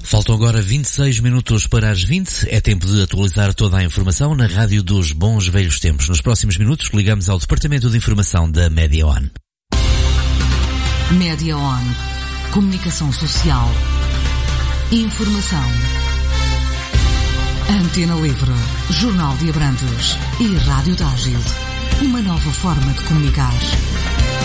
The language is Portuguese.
Faltam agora 26 minutos para as 20. É tempo de atualizar toda a informação na Rádio dos Bons Velhos Tempos. Nos próximos minutos ligamos ao Departamento de Informação da Média ON. Média ON. Comunicação social. Informação. Antena Livre. Jornal de Abrantes. E Rádio Tágil. Uma nova forma de comunicar.